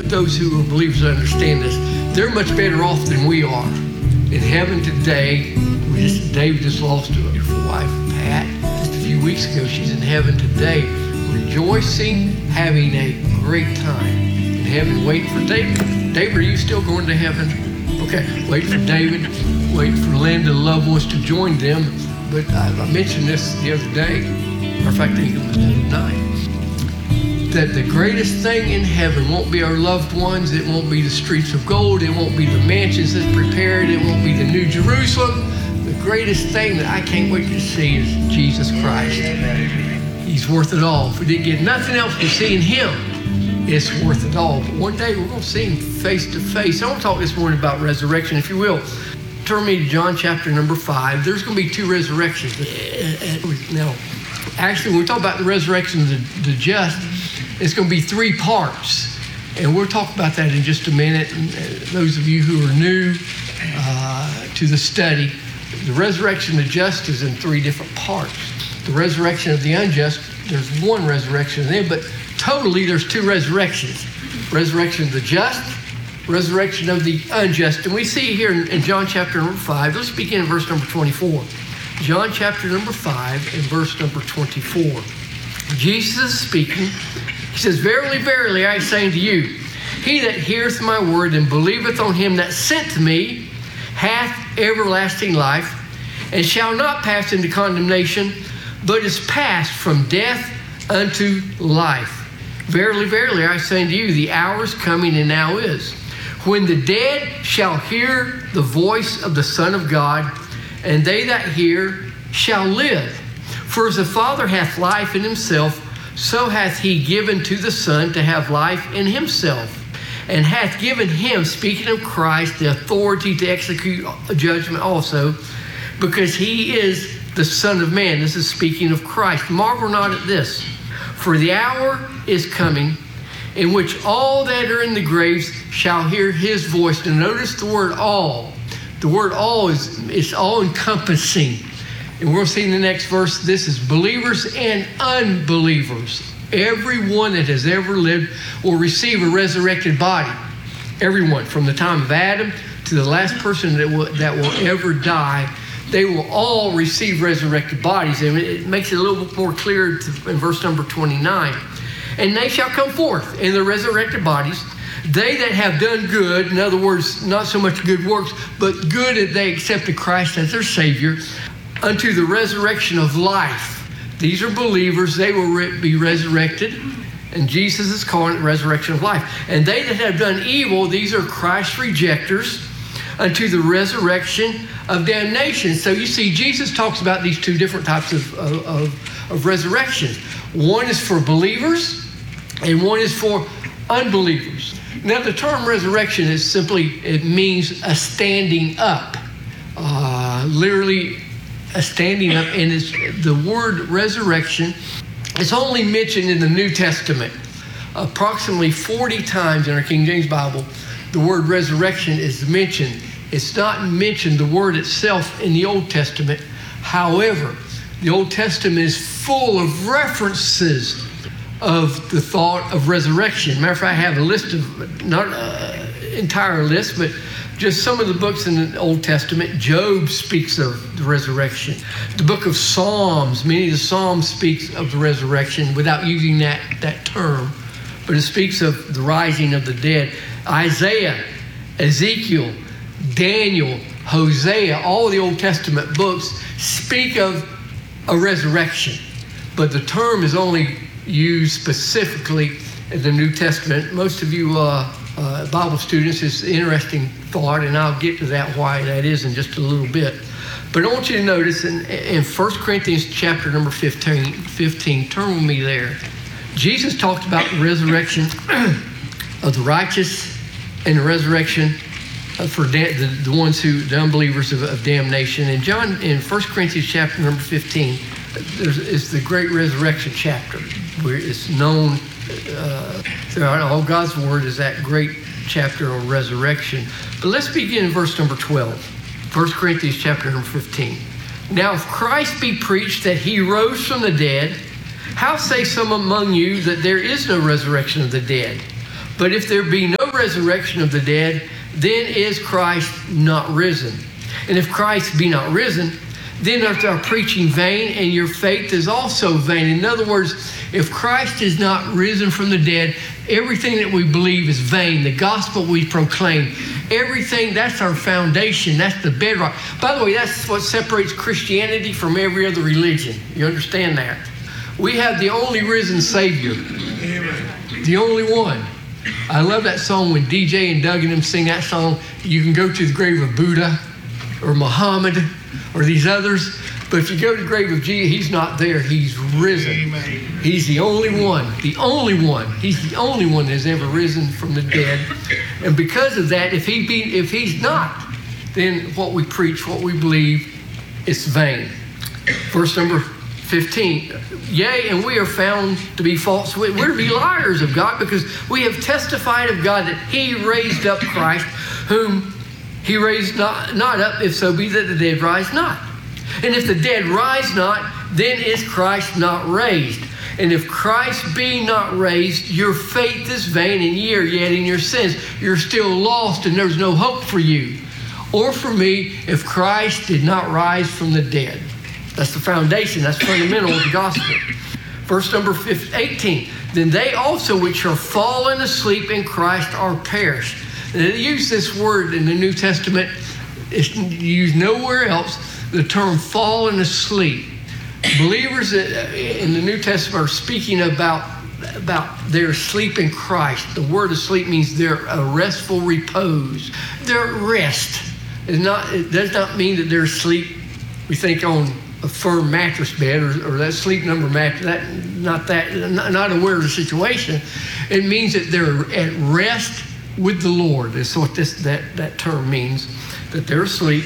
those who are believers understand this. They're much better off than we are. In heaven today, Dave just lost a beautiful wife, Pat, just a few weeks ago. She's in heaven today, rejoicing, having a great time in heaven, waiting for David. David, are you still going to heaven? Okay, wait for David, wait for Linda, loved ones to join them. But I mentioned this the other day, or in fact, I think it was the other night, that the greatest thing in heaven won't be our loved ones, it won't be the streets of gold, it won't be the mansions that's prepared, it won't be the New Jerusalem. The greatest thing that I can't wait to see is Jesus Christ. He's worth it all. If we didn't get nothing else but seeing him, it's worth it all. But one day we're going to see him face to face. I want to talk this morning about resurrection, if you will. Turn me to John chapter number 5. There's going to be 2 resurrections. Now, actually, when we talk about the resurrection of the just, it's going to be 3 parts. And we'll talk about that in just a minute. And those of you who are new to the study, the resurrection of the just is in 3 different parts. The resurrection of the unjust, there's 1 resurrection there, but totally there's 2 resurrections. Resurrection of the just, resurrection of the unjust. And we see here in John chapter number 5, let's begin in verse number 24. John chapter number 5 and verse number 24. Jesus is speaking. He says, "Verily, verily, I say unto you, he that heareth my word and believeth on him that sent me hath everlasting life, and shall not pass into condemnation, but is passed from death unto life. Verily, verily, I say unto you, the hour is coming, and now is, when the dead shall hear the voice of the Son of God, and they that hear shall live. For as the Father hath life in himself, so hath he given to the Son to have life in himself, and hath given him," speaking of Christ, "the authority to execute judgment also, because he is the Son of Man." This is speaking of Christ. "Marvel not at this, for the hour is coming, in which all that are in the graves shall hear his voice." And notice the word all. The word all is all-encompassing. And we'll see in the next verse, this is believers and unbelievers. Everyone that has ever lived will receive a resurrected body. Everyone, from the time of Adam to the last person that will ever die, they will all receive resurrected bodies. And it makes it a little bit more clear in verse number 29. "And they shall come forth in the resurrected bodies, they that have done good," in other words, not so much good works, but good that they accepted Christ as their Savior, "unto the resurrection of life." These are believers. They will be resurrected. And Jesus is calling it resurrection of life. "And they that have done evil," these are Christ rejectors, "unto the resurrection of damnation." So you see, Jesus talks about these 2 different types of resurrections. One is for believers, and one is for unbelievers. Now, the term resurrection is simply, it means a standing up. Literally a standing up. And it's, the word resurrection is only mentioned in the New Testament. Approximately 40 times in our King James Bible, the word resurrection is mentioned. It's not mentioned, the word itself, in the Old Testament. However, the Old Testament is full of references of the thought of resurrection. Matter of fact, I have a list of, not an entire list, but just some of the books in the Old Testament. Job speaks of the resurrection. The book of Psalms, many of the Psalms speaks of the resurrection without using that term, but it speaks of the rising of the dead. Isaiah, Ezekiel, Daniel, Hosea, all the Old Testament books speak of a resurrection, but the term is only used specifically in the New Testament. Most of you Bible students, it's an interesting thought, and I'll get to that, why that is, in just a little bit. But I want you to notice in 1 Corinthians chapter number 15, turn with me there. Jesus talked about the resurrection of the righteous and the resurrection for the ones who, the unbelievers of damnation. And John, in 1 Corinthians chapter number 15, it's the great resurrection chapter, where it's known throughout all God's word is that great chapter on resurrection. But let's begin in verse number 12. 1 Corinthians chapter number 15. "Now if Christ be preached that he rose from the dead, how say some among you that there is no resurrection of the dead? But if there be no resurrection of the dead, then is Christ not risen. And if Christ be not risen, then is our preaching vain, and your faith is also vain. In other words, if Christ is not risen from the dead, everything that we believe is vain. The gospel we proclaim, everything, that's our foundation. That's the bedrock. By the way, that's what separates Christianity from every other religion. You understand that? We have the only risen Savior. Amen. The only one. I love that song when DJ and Doug and them sing that song. You can go to the grave of Buddha or Muhammad or these others, but if you go to the grave of Jesus, he's not there. He's risen. Amen. He's the only one. The only one. He's the only one that has ever risen from the dead. And because of that, if he's not, then what we preach, what we believe, is vain. Verse number 15. Yea, and we are found to be false. We're to be liars of God, because we have testified of God that he raised up Christ, whom he raised not up, if so be that the dead rise not. And if the dead rise not, then is Christ not raised. And if Christ be not raised, your faith is vain, and ye are yet in your sins. You're still lost, and there's no hope for you or for me if Christ did not rise from the dead. That's the foundation. That's fundamental of the gospel. Verse number 18. Then they also which are fallen asleep in Christ are perished. And they use this word in the New Testament. It's used nowhere else. The term fallen asleep. Believers in the New Testament are speaking about their sleep in Christ. The word asleep means they're a restful repose. They're at rest. It does not mean that they're asleep, we think, on a firm mattress bed or that sleep number mattress. Not aware of the situation. It means that they're at rest with the Lord. That's what that term means. That they're asleep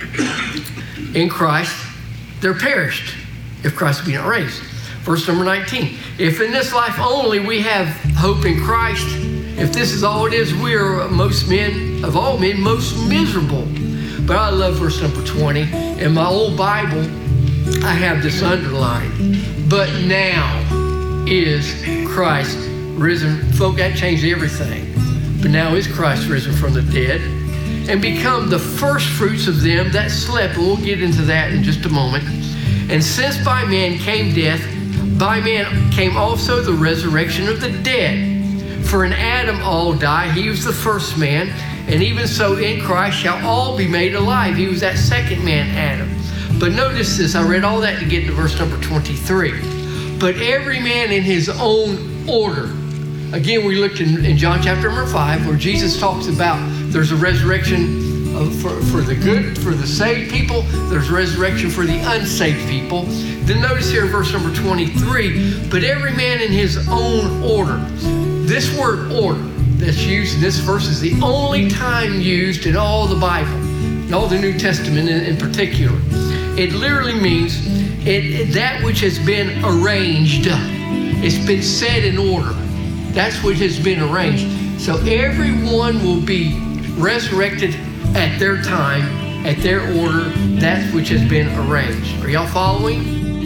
in Christ. They're perished if Christ be not raised. Verse number 19. If in this life only we have hope in Christ, if this is all it is, we are of all men, most miserable. But I love verse number 20. In my old Bible, I have this underlined. But now is Christ risen. Folk, that changed everything. But now is Christ risen from the dead and become the first fruits of them that slept. And we'll get into that in just a moment. And since by man came death, by man came also the resurrection of the dead. For in Adam all die, he was the first man, and even so in Christ shall all be made alive. He was that second man, Adam. But notice this, I read all that to get to verse number 23. But every man in his own order. Again, we looked in John chapter number 5, where Jesus talks about there's a resurrection for the good, for the saved people. There's resurrection for the unsaved people. Then notice here in verse number 23, but every man in his own order. This word order that's used in this verse is the only time used in all the Bible, in all the New Testament in particular. It literally means that which has been arranged. It's been set in order. That's what has been arranged. So everyone will be resurrected at their time, at their order, that which has been arranged. Are y'all following?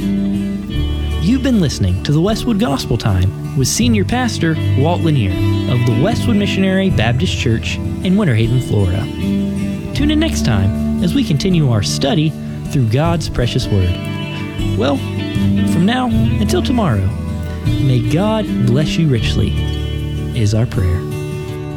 You've been listening to the Westwood Gospel Time with Senior Pastor Walt Lanier of the Westwood Missionary Baptist Church in Winter Haven, Florida. Tune in next time as we continue our study through God's precious Word. Well, from now until tomorrow, may God bless you richly, is our prayer.